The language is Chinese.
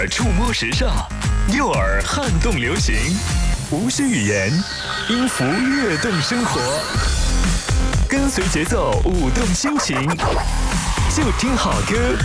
触摸时尚，右耳撼动流行，无需语言，音符跃动生活，跟随节奏舞动心情，就听好歌。